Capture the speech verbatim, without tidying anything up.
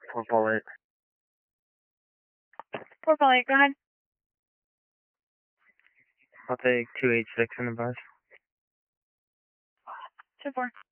four Paul eight. four Paul eight, go ahead. I'll take two eight six in the bus. two four.